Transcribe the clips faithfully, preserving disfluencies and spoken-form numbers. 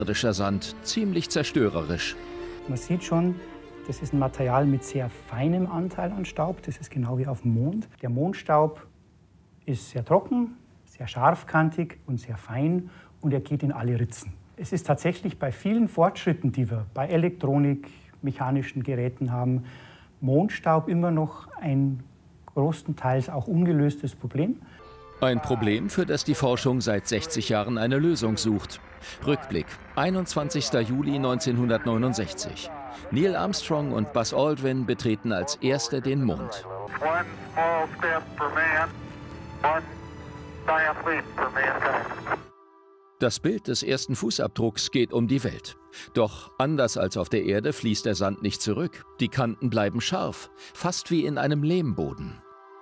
irdischer Sand ziemlich zerstörerisch. Man sieht schon, das ist ein Material mit sehr feinem Anteil an Staub. Das ist genau wie auf dem Mond. Der Mondstaub ist sehr trocken, sehr scharfkantig und sehr fein und er geht in alle Ritzen. Es ist tatsächlich bei vielen Fortschritten, die wir bei Elektronik, mechanischen Geräten haben, Mondstaub immer noch ein großenteils auch ungelöstes Problem. Ein Problem, für das die Forschung seit sechzig Jahren eine Lösung sucht. Rückblick, einundzwanzigster Juli neunzehnhundertneunundsechzig. Neil Armstrong und Buzz Aldrin betreten als Erste den Mond. Das Bild des ersten Fußabdrucks geht um die Welt. Doch anders als auf der Erde fließt der Sand nicht zurück. Die Kanten bleiben scharf, fast wie in einem Lehmboden.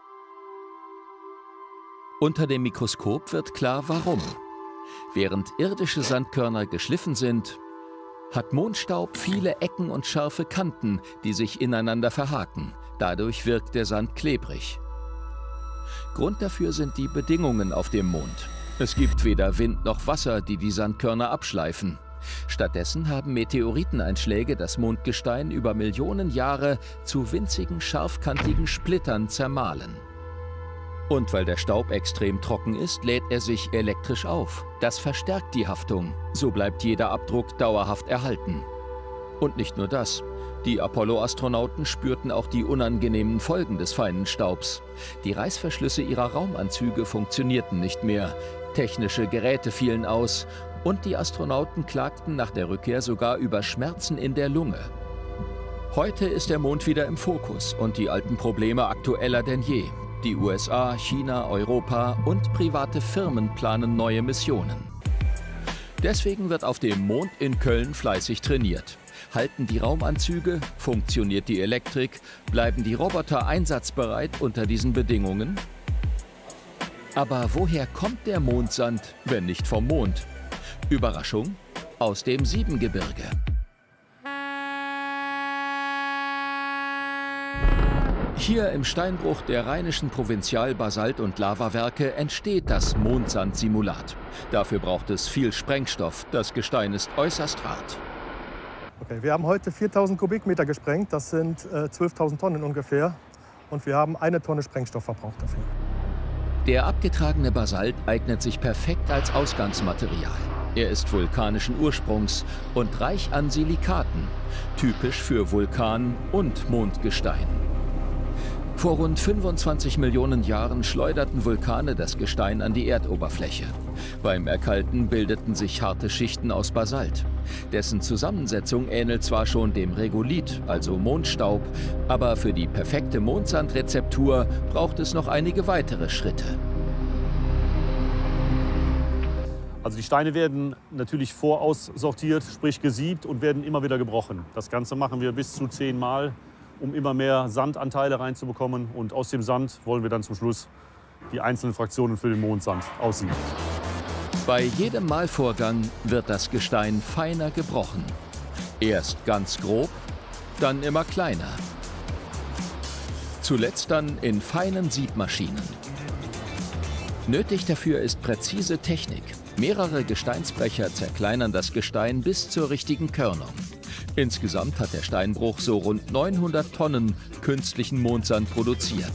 Unter dem Mikroskop wird klar, warum. Während irdische Sandkörner geschliffen sind, hat Mondstaub viele Ecken und scharfe Kanten, die sich ineinander verhaken. Dadurch wirkt der Sand klebrig. Grund dafür sind die Bedingungen auf dem Mond. Es gibt weder Wind noch Wasser, die die Sandkörner abschleifen. Stattdessen haben Meteoriteneinschläge das Mondgestein über Millionen Jahre zu winzigen, scharfkantigen Splittern zermahlen. Und weil der Staub extrem trocken ist, lädt er sich elektrisch auf. Das verstärkt die Haftung. So bleibt jeder Abdruck dauerhaft erhalten. Und nicht nur das. Die Apollo-Astronauten spürten auch die unangenehmen Folgen des feinen Staubs. Die Reißverschlüsse ihrer Raumanzüge funktionierten nicht mehr. Technische Geräte fielen aus. Und die Astronauten klagten nach der Rückkehr sogar über Schmerzen in der Lunge. Heute ist der Mond wieder im Fokus und die alten Probleme aktueller denn je. Die U S A, China, Europa und private Firmen planen neue Missionen. Deswegen wird auf dem Mond in Köln fleißig trainiert. Halten die Raumanzüge, funktioniert die Elektrik, bleiben die Roboter einsatzbereit unter diesen Bedingungen? Aber woher kommt der Mondsand, wenn nicht vom Mond? Überraschung? Aus dem Siebengebirge. Hier im Steinbruch der rheinischen Provinzial-Basalt- und Lavawerke entsteht das Mondsandsimulat. Dafür braucht es viel Sprengstoff. Das Gestein ist äußerst hart. Okay, wir haben heute viertausend Kubikmeter gesprengt. Das sind äh, zwölftausend Tonnen ungefähr. Und wir haben eine Tonne Sprengstoff verbraucht dafür. Der abgetragene Basalt eignet sich perfekt als Ausgangsmaterial. Er ist vulkanischen Ursprungs und reich an Silikaten, typisch für Vulkan- und Mondgestein. Vor rund fünfundzwanzig Millionen Jahren schleuderten Vulkane das Gestein an die Erdoberfläche. Beim Erkalten bildeten sich harte Schichten aus Basalt. Dessen Zusammensetzung ähnelt zwar schon dem Regolith, also Mondstaub, aber für die perfekte Mondsandrezeptur braucht es noch einige weitere Schritte. Also die Steine werden natürlich voraussortiert, sprich gesiebt und werden immer wieder gebrochen. Das Ganze machen wir bis zu zehnmal, um immer mehr Sandanteile reinzubekommen. Und aus dem Sand wollen wir dann zum Schluss die einzelnen Fraktionen für den Mondsand aussieben. Bei jedem Mahlvorgang wird das Gestein feiner gebrochen. Erst ganz grob, dann immer kleiner. Zuletzt dann in feinen Siebmaschinen. Nötig dafür ist präzise Technik. Mehrere Gesteinsbrecher zerkleinern das Gestein bis zur richtigen Körnung. Insgesamt hat der Steinbruch so rund neunhundert Tonnen künstlichen Mondsand produziert.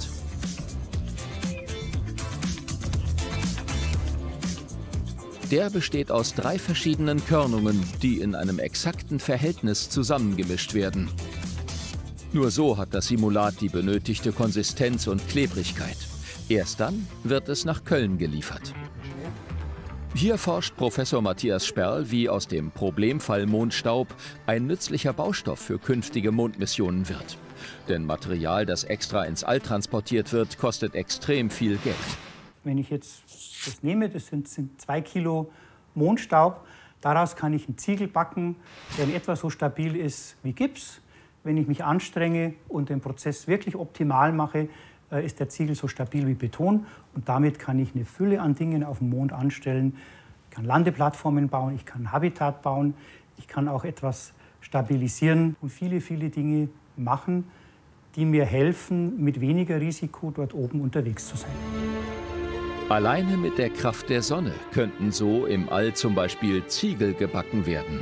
Der besteht aus drei verschiedenen Körnungen, die in einem exakten Verhältnis zusammengemischt werden. Nur so hat das Simulat die benötigte Konsistenz und Klebrigkeit. Erst dann wird es nach Köln geliefert. Hier forscht Professor Matthias Sperl, wie aus dem Problemfall Mondstaub ein nützlicher Baustoff für künftige Mondmissionen wird. Denn Material, das extra ins All transportiert wird, kostet extrem viel Geld. Wenn ich jetzt das nehme, das sind, sind zwei Kilo Mondstaub, daraus kann ich einen Ziegel backen, der in etwa so stabil ist wie Gips. Wenn ich mich anstrenge und den Prozess wirklich optimal mache, ist der Ziegel so stabil wie Beton. Und damit kann ich eine Fülle an Dingen auf dem Mond anstellen. Ich kann Landeplattformen bauen, ich kann ein Habitat bauen, ich kann auch etwas stabilisieren und viele, viele Dinge machen, die mir helfen, mit weniger Risiko dort oben unterwegs zu sein. Alleine mit der Kraft der Sonne könnten so im All zum Beispiel Ziegel gebacken werden.